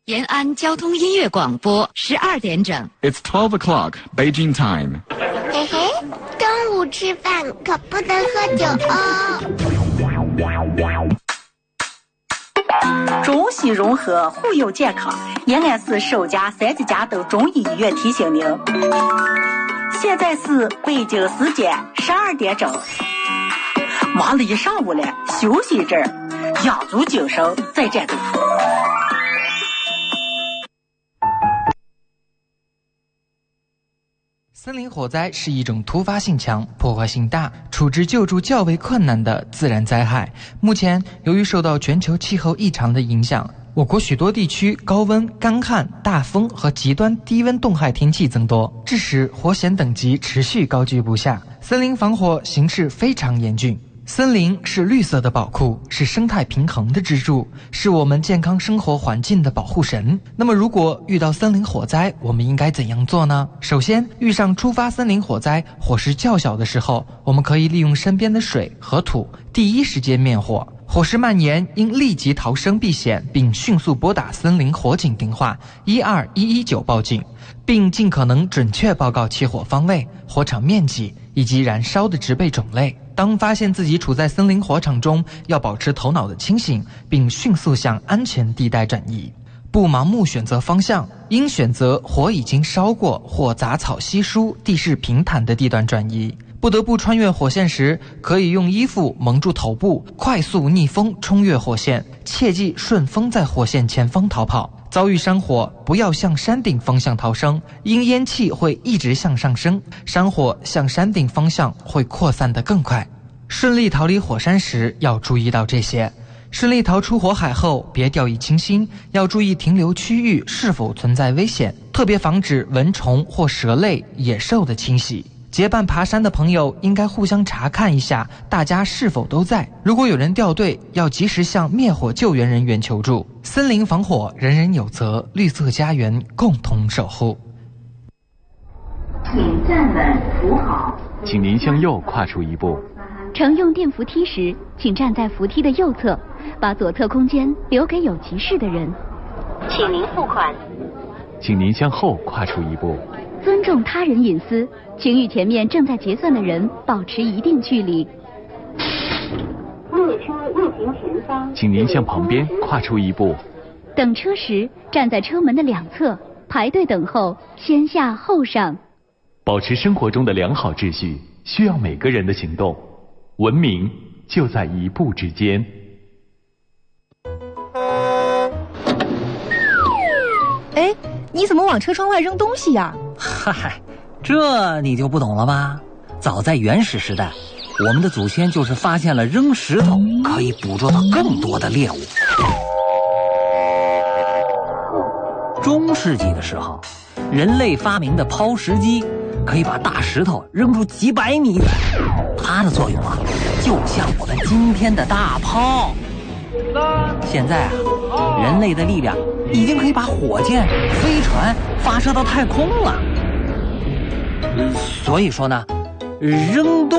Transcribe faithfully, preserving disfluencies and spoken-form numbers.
延安交通音乐广播，十二点整。 It's twelve o'clock, Beijing time. 嘿嘿，中午吃饭可不能喝酒哦。 中西融合，护佑健康。延安市首家三级甲等中医医院提醒您，现在是北京时间十二点整。忙了一上午了，休息一阵儿，养足精神，再战斗。 森林火灾是一种突发性强、破坏性大、处置救助较为困难的自然灾害。目前，由于受到全球气候异常的影响，我国许多地区高温、干旱、大风和极端低温冻害天气增多，致使火险等级持续高居不下，森林防火形势非常严峻。森林是绿色的宝库，是生态平衡的支柱，是我们健康生活环境的保护神。那么如果遇到森林火灾，我们应该怎样做呢？首先，遇上突发森林火灾，火势较小的时候，我们可以利用身边的水和土，第一时间灭火。火势蔓延，应立即逃生避险，并迅速拨打森林火警电话一二一一九报警，并尽可能准确报告起火方位、火场面积以及燃烧的植被种类。当发现自己处在森林火场中，要保持头脑的清醒，并迅速向安全地带转移，不盲目选择方向，应选择火已经烧过或杂草稀疏、地势平坦的地段转移。不得不穿越火线时，可以用衣服蒙住头部，快速逆风冲越火线，切忌顺风在火线前方逃跑。遭遇山火，不要向山顶方向逃生，因烟气会一直向上升，山火向山顶方向会扩散得更快。顺利逃离火山时要注意到这些。顺利逃出火海后，别掉以轻心，要注意停留区域是否存在危险，特别防止蚊虫或蛇类、野兽的侵袭。结伴爬山的朋友应该互相查看一下大家是否都在，如果有人掉队，要及时向灭火救援人员求助。森林防火，人人有责，绿色家园共同守护。 请站稳扶好，请您向右跨出一步。 乘用电扶梯时，请站在扶梯的右侧，把左侧空间留给有急事的人。 请您付款。 请您向后跨出一步。 尊重他人隐私，请与前面正在结算的人保持一定距离。 列车运行前方，请您向旁边跨出一步。 等车时，站在车门的两侧，排队等候，先下后上。 保持生活中的良好秩序，需要每个人的行动。文明就在一步之间。 哎，你怎么往车窗外扔东西呀？ 嗨，这你就不懂了吧？早在原始时代，我们的祖先就是发现了扔石头可以捕捉到更多的猎物。中世纪的时候，人类发明的抛石机可以把大石头扔出几百米远，它的作用啊，就像我们今天的大炮。现在啊，人类的力量已经可以把火箭、飞船发射到太空了。所以说呢，扔东